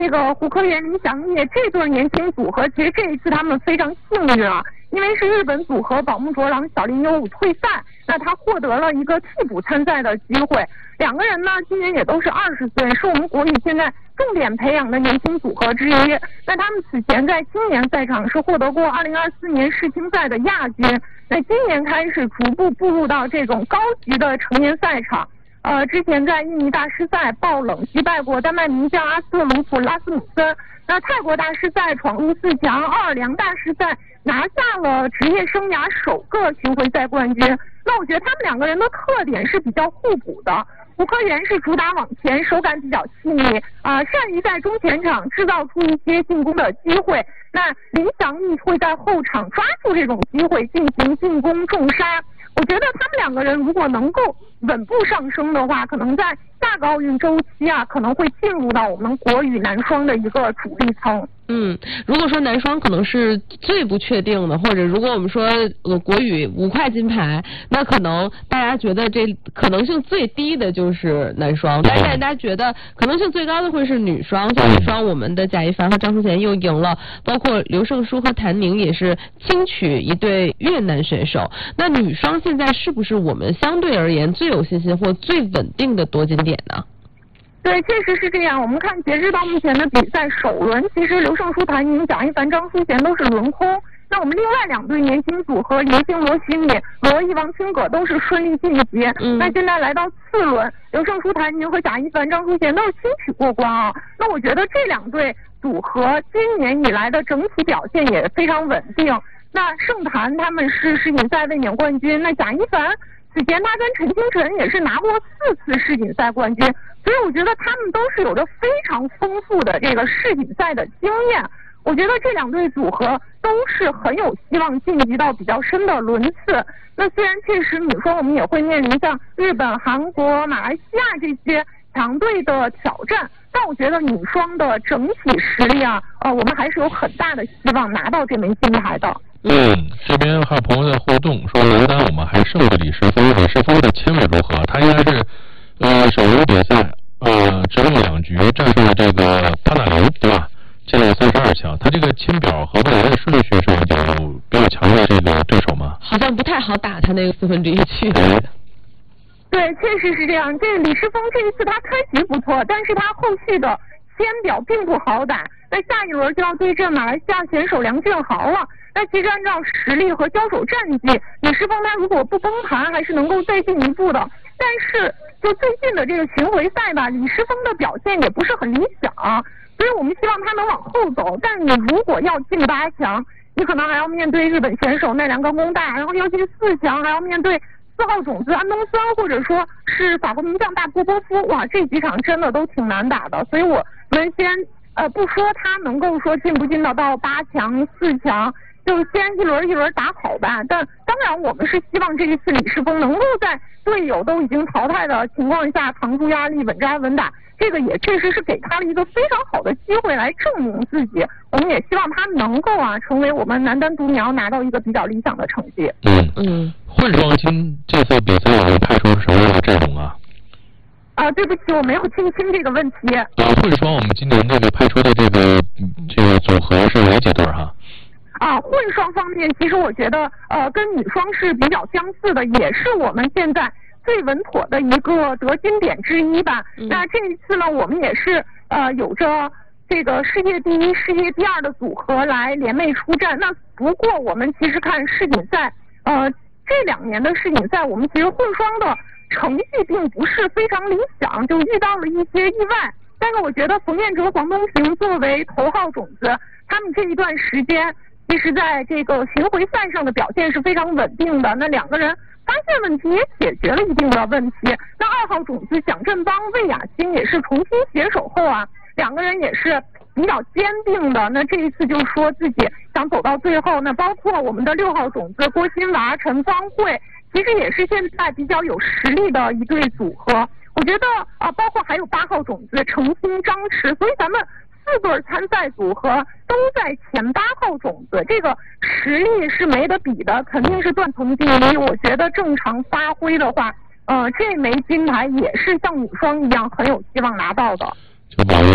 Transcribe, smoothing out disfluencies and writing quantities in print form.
这个胡科元、李翔烨这对年轻组合，其实这一次他们非常幸运啊，因为是日本组合宝木卓郎、小林优武退赛，那他获得了一个替补参赛的机会。两个人呢，今年也都是20岁，是我们国羽现在重点培养的年轻组合之一。那他们此前在青年赛场是获得过2024年世青赛的亚军，那今年开始逐步步入到这种高级的成年赛场。之前在印尼大师赛爆冷击败过丹麦名将阿斯特鲁普拉斯姆森，那泰国大师赛闯入4强，奥尔良大师赛拿下了职业生涯首个巡回赛冠军。那我觉得他们两个人的特点是比较互补的。胡科元是主打往前，手感比较细腻，善于在中前场制造出一些进攻的机会。那李翔烨会在后场抓住这种机会进行进攻重杀。我觉得他们两个人如果能够稳步上升的话，可能在下个奥运周期啊，可能会进入到我们国羽男双的一个主力层。 如果说男双可能是最不确定的，或者如果我们说国羽5块金牌，那可能大家觉得这可能性最低的就是男双，但是大家觉得可能性最高的会是女双。像女双，我们的贾一凡和张淑贤又赢了，包括刘胜书和谭宁也是轻取一对越南选手。那女双现在是不是我们相对而言最有信心或最稳定的夺金点呢？ 对，确实是这样。我们看截至到目前的比赛首轮，其实刘胜书、谭宁、贾一凡、张淑贤都是轮空。那我们另外2对年轻组合林星、罗许敏、罗毅、王清葛都是顺利晋级。那现在来到4轮，刘胜书、谭宁和贾一凡、张淑贤都是轻取过关啊。那我觉得这2对组合今年以来的整体表现也非常稳定。那盛谭他们是世锦赛卫冕冠军，那贾一凡此前他跟陈清晨也是拿过4次世锦赛冠军，所以我觉得他们都是有着非常丰富的这个世锦赛的经验。我觉得这2对组合都是很有希望晋级到比较深的轮次。那虽然确实女双我们也会面临像日本、韩国、马来西亚这些强队的挑战，但我觉得女双的整体实力啊，我们还是有很大的希望拿到这枚金牌的。 这边还有朋友在互动说，男单我们还胜过李世峰，李世峰的签位如何？他应该是首轮比赛只用2局战胜了这个潘纳林，对吧？进入32强。他这个签表和未来的顺序是有比较强的这个对手吗？ 好像不太好打他那个1/4区。 对，确实是这样。这李世峰这一次他开局不错，但是他后续的签表并不好打。那下一轮就要对阵马来西亚选手梁俊豪了。那其实按照实力和交手战绩，李世峰他如果不崩盘，还是能够再进一步的。但是就最近的这个巡回赛吧，李世峰的表现也不是很理想，所以我们希望他能往后走。但你如果要进8强，你可能还要面对日本选手奈良冈功大，然后尤其4强还要面对4号种子安东森，或者说是法国名将大波波夫。哇，这几场真的都挺难打的。所以我们先不说他能够说进不进到8强、4强。就先一轮一轮打好吧，但当然我们是希望这一次李世峰能够在队友都已经淘汰的情况下扛住压力，稳扎稳打，这个也确实是给他了一个非常好的机会来证明自己。我们也希望他能够成为我们男单独苗，拿到一个比较理想的成绩。 混双这次比赛我们派出什么样的阵容啊？ 对不起，我没有听清这个问题。 混双我们今年这个派出的这个组合是哪几对哈？ 混双方面，其实我觉得跟女双是比较相似的，也是我们现在最稳妥的一个得金点之一吧。那这一次呢，我们也是有着这个世界第1、世界第2的组合来联袂出战。那不过我们其实看世锦赛，这2年的世锦赛，我们其实混双的成绩并不是非常理想，就遇到了一些意外。但是我觉得冯彦哲、黄东萍作为头号种子，他们这一段时间其实在这个巡回赛上的表现是非常稳定的。那2个人发现问题也解决了一定的问题。那2号种子蒋振邦、魏雅欣也是重新携手后2个人也是比较坚定的。那这一次就说自己想走到最后。那包括我们的6号种子郭欣娃、陈芳慧，其实也是现在比较有实力的一对组合。我觉得包括还有8号种子程鑫、张弛，所以咱们4对参赛组合都在前8号种子，这个实力是没得比的，肯定是断层第一。我觉得正常发挥的话，这枚金牌也是像女双一样很有希望拿到的。 就把